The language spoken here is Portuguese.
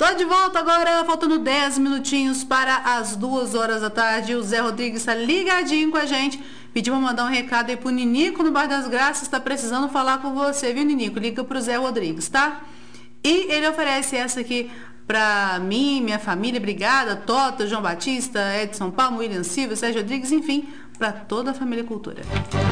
Tô de volta agora, faltando 10 minutinhos para as 2 horas da tarde. O Zé Rodrigues está ligadinho com a gente. Pediu pra mandar um recado aí pro Ninico no Bar das Graças. Tá precisando falar com você, viu, Ninico? Liga pro Zé Rodrigues, tá? E ele oferece essa aqui pra mim, minha família, Brigada, Tota, João Batista, Edson Palmo, William Silva, Sérgio Rodrigues, enfim, pra toda a família Cultura.